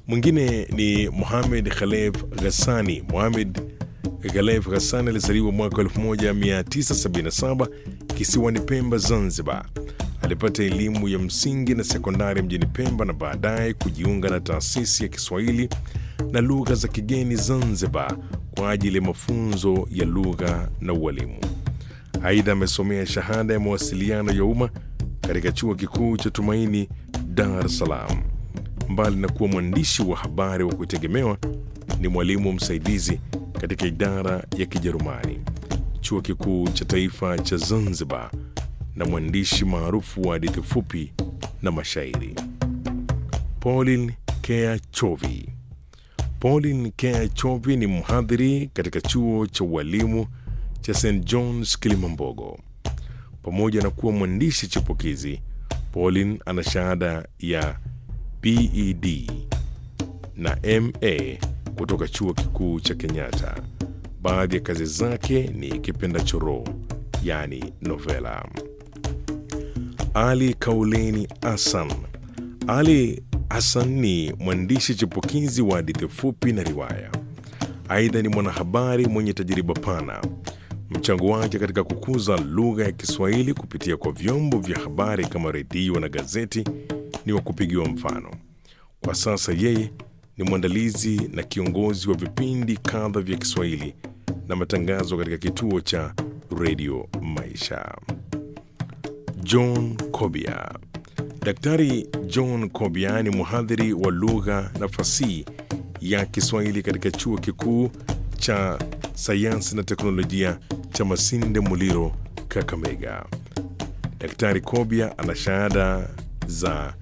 Mwingine ni Mohamed Khalef Ghassani. Mohamed Khalef Ghassani alizaliwa mwaka 1977 kisiwani Pemba, Zanzibar. Alipata elimu ya msingi na sekondari mjini Pemba na baadaye kujiunga na taasisi ya Kiswahili na lugha za kigeni Zanzibar kwa ajili ya mafunzo ya lugha na ualimu. Aidha, amesomea shahada ya mawasiliano ya umma katika chuo kikuu cha Tumaini, Dar es Salaam. Mbali na kuwa mwandishi wa habari wa kutegemewa, ni mwalimu msaidizi katika idara ya Kijerumani, chuo kikuu cha taifa cha Zanzibar, na mwandishi maarufu wa hadithi fupi na mashairi. Pauline Kea Chovi. Pauline Kea Chovi ni mhadhiri katika chuo cha ualimu cha St. John's Kilimambogo. Pamoja na kuwa mwandishi chipukizi, Pauline ana shahada ya BEd na MA kutoka chuo kikuu cha Kenyatta. Baadhi ya kazi zake ni Kipenda Choro, yani novela. Ali Kauleni Hassan. Ali Hassan ni mwandishi chipukizi wa hadithi fupi na riwaya. Aidha, ni mwanahabari mwenye tajriba pana. Mchango wake katika kukuza lugha ya Kiswahili kupitia kwa vyombo vya habari kama redio na gazeti ni wa kupigiwa mfano. Kwa sasa yeye ni mwandalizi na kiongozi wa vipindi kadha vya Kiswahili na matangazo katika kituo cha Radio Maisha. John Kobia. Daktari John Kobia ni mhadhiri wa lugha na fasihi ya Kiswahili katika chuo kikuu cha sayansi na teknolojia cha Masinde Muliro, Kakamega. Daktari Kobia ana shahada za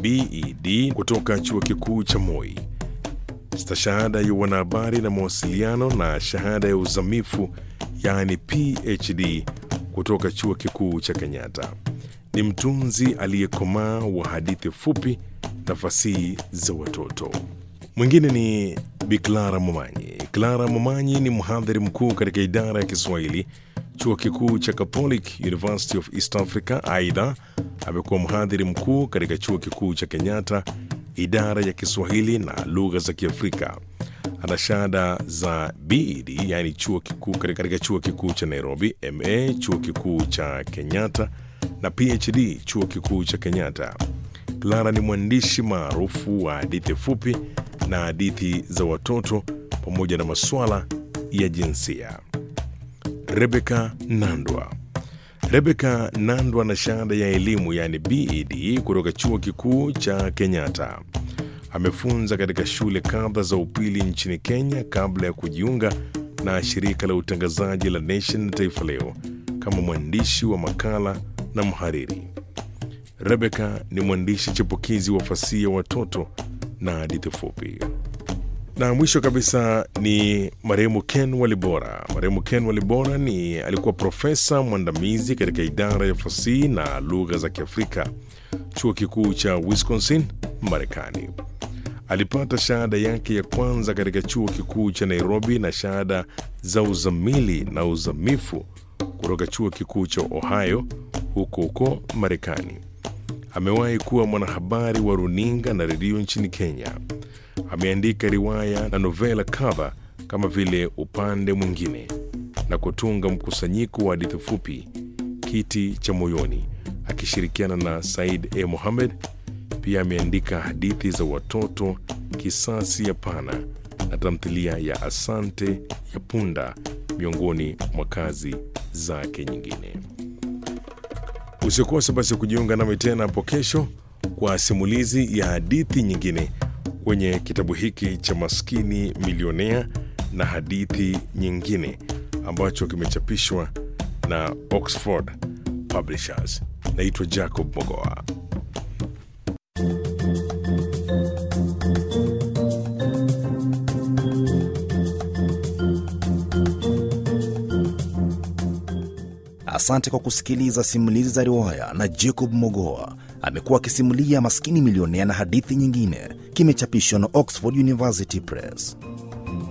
BEd kutoka chuo kikuu cha Moi, stashahada ya wanahabari na mawasiliano na shahada ya uzamifu yani PhD kutoka chuo kikuu cha Kenyatta. Ni mtunzi aliyekomaa wa hadithi fupi na fasihi za watoto. Mwingine ni Bi Clara Momanyi. Clara Momanyi ni mhadhiri mkuu katika idara ya Kiswahili, chuo kikuu cha Catholic University of East Africa. Aidha, amekuwa mhadhiri mkuu katika chuo kikuu cha Kenyatta, idara ya Kiswahili na lugha za Kiafrika. Ana shahada za BEd, yani chuo kikuu katika chuo kikuu cha Nairobi, MA chuo kikuu cha Kenyatta na PhD chuo kikuu cha Kenyatta. Clara ni mwandishi maarufu wa hadithi fupi na hadithi za watoto pamoja na masuala ya jinsia. Rebecca Nandwa. Rebecca Nandwa na shahada ya elimu yani BEd kutoka chuo kikuu cha Kenyatta. Amefunza katika shule kadha za upili nchini Kenya kabla ya kujiunga na shirika la utangazaji la Nation na Taifa Leo kama mwandishi wa makala na mhariri. Rebecca ni mwandishi chipukizi wa fasihi ya watoto na hadithi fupi. Na mwisho kabisa ni marehemu Ken Walibora. Marehemu Ken Walibora alikuwa profesa mwandamizi katika idara ya fasihi na lugha za Kiafrika, chuo kikuu cha Wisconsin, Marekani. Alipata shahada yake ya kwanza katika chuo kikuu cha Nairobi na shahada za uzamili na uzamifu kutoka chuo kikuu cha Ohio huko Marekani. Amewahi kuwa mwanahabari wa runinga na redio nchini Kenya. Ameandika riwaya na novela kadha kama vile Upande Mwingine na kutunga mkusanyiko wa hadithi fupi Kiti cha Moyoni akishirikiana na Said A. Mohamed. Pia ameandika hadithi za watoto Kisasi ya Pana na tamthilia ya Asante ya Punda miongoni mwa kazi zake nyingine. Usikose basi kujiunga nami tena hapo kesho kwa simulizi ya hadithi nyingine kwenye kitabu hiki cha Maskini Milionea na hadithi nyingine ambacho kimechapishwa na Oxford Publishers. Naitwa Jacob Mogoa. Asante kwa kusikiliza simulizi za riwaya na Jacob Mogoa. Amekuwa akisimulia Maskini Milionea na hadithi nyingine. Kimechapishwa na Oxford University Press.